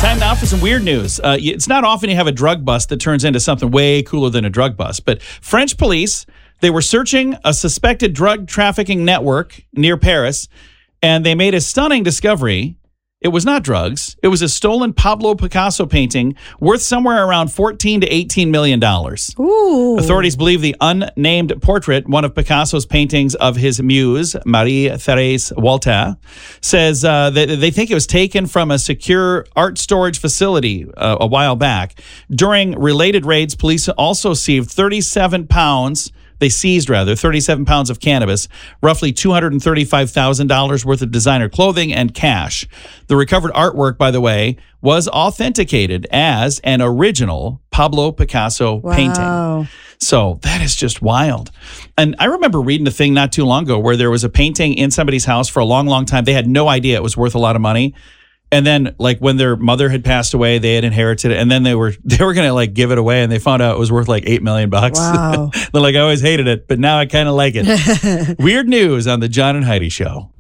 Time now for some weird news. It's not often you have a drug bust that turns into something way cooler than a drug bust, but French police, they were searching a suspected drug trafficking network near Paris, and they made a stunning discovery. It was not drugs. It was a stolen Pablo Picasso painting worth somewhere around $14 to $18 million. Ooh. Authorities believe the unnamed portrait, one of Picasso's paintings of his muse, Marie-Thérèse Walter, says that they think it was taken from a secure art storage facility a while back. During related raids, police also seized 37 pounds of cannabis, roughly $235,000 worth of designer clothing, and cash. The recovered artwork, by the way, was authenticated as an original Pablo Picasso painting. So that is just wild. And I remember reading a thing not too long ago where there was a painting in somebody's house for a long, long time. They had no idea it was worth a lot of money. And then, like, when their mother had passed away, they had inherited it, and then they were going to, like, give it away, and they found out it was worth, like, $8 million. Wow. They're like, I always hated it, but now I kind of like it. Weird news on the John and Heidi Show.